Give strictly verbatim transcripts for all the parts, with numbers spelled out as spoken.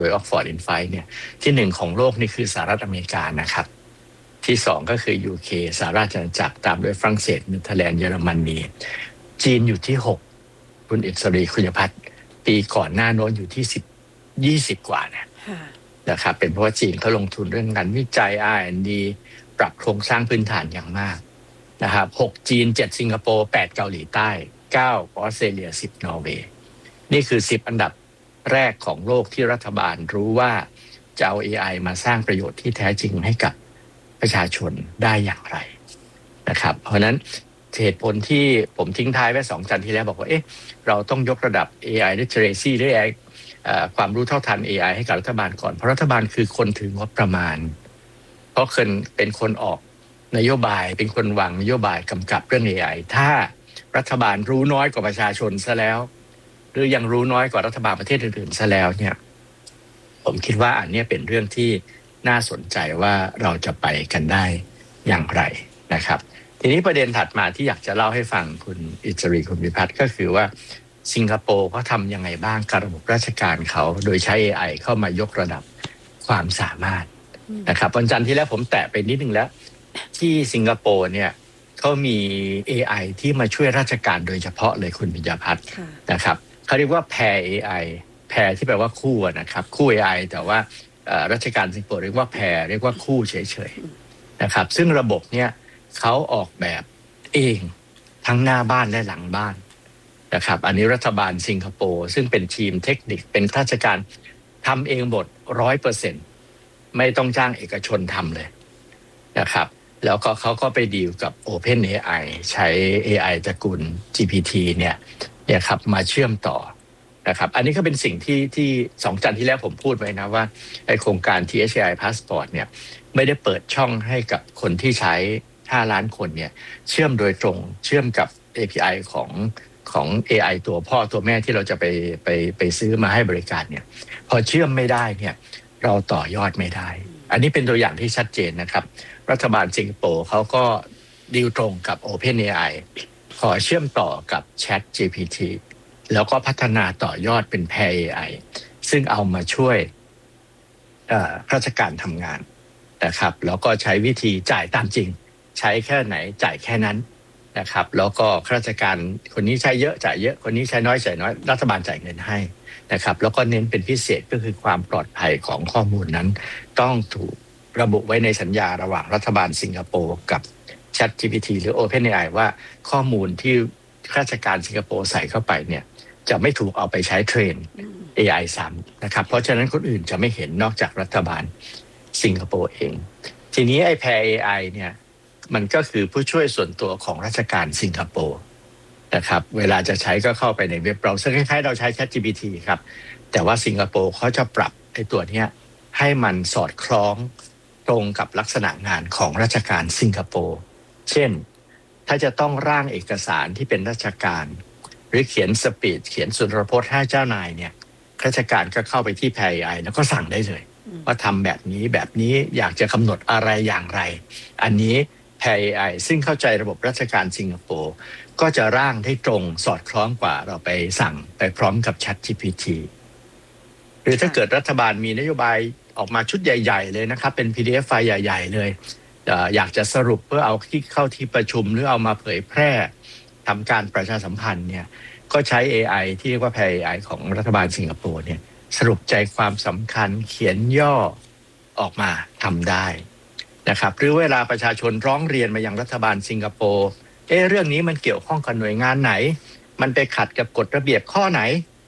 โดย Oxford Insights เนี่ยที่หนึ่งของโลกนี่คือสหรัฐอเมริกานะครับที่สองก็คือ ยู เค สหราชอาณาจักรตามด้วยฝรั่งเศสเนเธอร์แลนด์เยอรมนีจีนอยู่ที่หกคุณอิสรีคุณพัฒน์ปีก่อนหน้าโน้นอยู่ที่สิบ ยี่สิบกว่านะนะครับเป็นเพราะว่าจีนเขาลงทุนเรื่องงานวิจัย อาร์ แอนด์ ดี ปรับโครงสร้างพื้นฐานอย่างมากนะครับหกจีนเจ็ดสิงคโปร์แปดเกาหลีใต้เก้าออสเตรเลียสิบนอร์เวย์นี่คือสิบอันดับแรกของโลกที่รัฐบาลรู้ว่าจะเอา เอ ไอ มาสร้างประโยชน์ที่แท้จริงให้กับประชาชนได้อย่างไรนะครับเพราะฉะนั้นเหตุผลที่ผมทิ้งท้ายไว้สองจันทร์ที่แล้วบอกว่าเอ๊ะเราต้องยกระดับ เอ ไอ literacy หรือ เอ ไอ ความรู้เท่าทัน เอ ไอ ให้กับรัฐบาลก่อนเพราะรัฐบาลคือคนถืองบประมาณเพราะคนเป็นคนออกนโยบายเป็นคนวางนโยบายกำกับเรื่อง เอ ไอ ถ้ารัฐบาลรู้น้อยกว่าประชาชนซะแล้วหรือยังรู้น้อยกว่ารัฐบาลประเทศอื่นๆซะแล้วเนี่ยผมคิดว่าอันนี้เป็นเรื่องที่น่าสนใจว่าเราจะไปกันได้อย่างไรนะครับทีนี้ประเด็นถัดมาที่อยากจะเล่าให้ฟังคุณอิสรีคุณวิพัฒน์ก็คือว่าสิงคโปร์เขาทำยังไงบ้างกับระบบราชการเขาโดยใช้ เอ ไอ เข้ามายกระดับความสามารถนะครับวันจันทร์ที่แล้วผมแตะไปนิดนึงแล้วที่สิงคโปร์เนี่ยเขามี เอ ไอ ที่มาช่วยราชการโดยเฉพาะเลยคุณปิยพัฒน์นะครับเขาเรียกว่า Pair เอ ไอ Pair ที่แปลว่าคู่นะครับคู่ เอ ไอ แต่ว่าราชการสิงคโปร์เรียกว่า Pair เรียกว่าคู่เฉยๆนะครับซึ่งระบบเนี่ยเขาออกแบบเองทั้งหน้าบ้านและหลังบ้านนะครับอันนี้รัฐบาลสิงคโปร์ซึ่งเป็นทีมเทคนิคเป็นข้าราชการทำเองหมด ร้อยเปอร์เซ็นต์ ไม่ต้องจ้างเอกชนทำเลยนะครับแล้วก็เขาก็ไปดีลกับ OpenAI ใช้ เอ ไอ ตระกูล จี พี ที เนี่ยเนี่ยครับมาเชื่อมต่อนะครับอันนี้ก็เป็นสิ่งที่ที่สองจันทร์ที่แล้วผมพูดไว้นะว่าไอ้โครงการ ที เอช ไอ Passport เนี่ยไม่ได้เปิดช่องให้กับคนที่ใช้ห้าล้านคนเนี่ยเชื่อมโดยตรงเชื่อมกับ เอ พี ไอ ของของ เอ ไอ ตัวพ่อตัวแม่ที่เราจะไปไปไปซื้อมาให้บริการเนี่ยพอเชื่อมไม่ได้เนี่ยเราต่อยอดไม่ได้อันนี้เป็นตัวอย่างที่ชัดเจนนะครับรัฐบาลสิงคโปร์เขาก็ดีลตรงกับ OpenAI ขอเชื่อมต่อกับ Chat จี พี ที แล้วก็พัฒนาต่อยอดเป็น Pair เอ ไอ ซึ่งเอามาช่วยราชการทำงานนะครับแล้วก็ใช้วิธีจ่ายตามจริงใช้แค่ไหนจ่ายแค่นั้นนะครับแล้วก็ข้าราชการคนนี้ใช้เยอะจ่ายเยอะคนนี้ใช้น้อยจ่ายน้อยรัฐบาลจ่ายเงินให้นะครับแล้วก็เน้นเป็นพิเศษก็คือความปลอดภัยของข้อมูลนั้นต้องถูกระบุไว้ในสัญญาระหว่างรัฐบาลสิงคโปร์กับ Chat จี พี ที หรือ OpenAI ว่าข้อมูลที่ข้าราชการสิงคโปร์ใส่เข้าไปเนี่ยจะไม่ถูกเอาไปใช้เทรน เอ ไอ ซ้ำนะครับเพราะฉะนั้นคนอื่นจะไม่เห็นนอกจากรัฐบาลสิงคโปร์เองทีนี้ไอ้ Pair เอ ไอ เนี่ยมันก็คือผู้ช่วยส่วนตัวของราชการสิงคโปร์นะครับเวลาจะใช้ก็เข้าไปในเว็บเบราว์เซอร์คล้ายๆเราใช้ Chat จี พี ที ครับแต่ว่าสิงคโปร์เขาจะปรับไอ้ตัวเนี้ยให้มันสอดคล้องตรงกับลักษณะงานของราชการสิงคโปร์เช่นถ้าจะต้องร่างเอกสารที่เป็นราชการหรือเขียนสปีดเขียนสุนทรพจน์ให้เจ้านายเนี่ยข้าราชการก็เข้าไปที่ Pair เอ ไอ แล้วก็สั่งได้เลยว่าทำแบบนี้แบบนี้อยากจะกำหนดอะไรอย่างไรอันนี้ Pair เอ ไอ ซึ่งเข้าใจระบบราชการสิงคโปร์ก็จะร่างได้ตรงสอดคล้องกว่าเราไปสั่งไปพร้อมกับ Chat จี พี ที หรือถ้าเกิดรัฐบาลมีนโยบายออกมาชุดใหญ่ๆเลยนะครับเป็น พี ดี เอฟ ไฟล์ใหญ่ๆเลยอยากจะสรุปเพื่อเอาที่เข้าที่ประชุมหรือเอามาเผยแพร่ทำการประชาสัมพันธ์เนี่ยก็ใช้ เอ ไอ ที่เรียกว่า Pair เอ ไอ ของรัฐบาลสิงคโปร์เนี่ยสรุปใจความสำคัญเขียนย่อออกมาทำได้นะครับหรือเวลาประชาชนร้องเรียนมายังรัฐบาลสิงคโปร์เอ๊ะเรื่องนี้มันเกี่ยวข้องกับหน่วยงานไหนมันไปขัดกับกฎระเบียบข้อไหน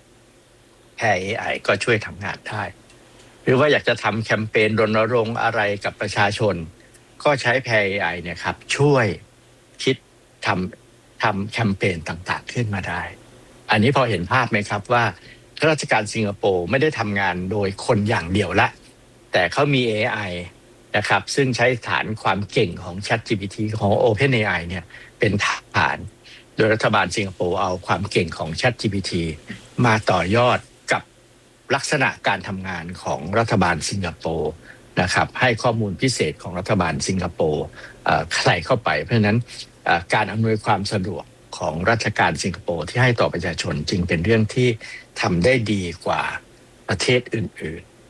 Pair เอ ไอ ก็ช่วยทำงานได้หรือว่าอยากจะทำแคมเปญรณรงค์อะไรกับประชาชนก็ใช้ Pair เอ ไอ เนี่ยครับช่วยคิดทำทำแคมเปญต่างๆขึ้นมาได้อันนี้พอเห็นภาพไหมครับว่าข้าราชการสิงคโปร์ไม่ได้ทำงานโดยคนอย่างเดียวละแต่เขามี เอ ไอ นะครับซึ่งใช้ฐานความเก่งของ Chat จี พี ที ของ OpenAI เนี่ยเป็นฐานโดยรัฐบาลสิงคโปร์เอาความเก่งของ Chat จี พี ที มาต่อยอดกับลักษณะการทำงานของรัฐบาลสิงคโปร์นะครับให้ข้อมูลพิเศษของรัฐบาลสิงคโปร์ใส่เข้าไปเพราะฉะนั้นการอำนวยความสะดวกของราชการสิงคโปร์ที่ให้ต่อประชาชนจึงเป็นเรื่องที่ทำได้ดีกว่าประเทศอื่นๆ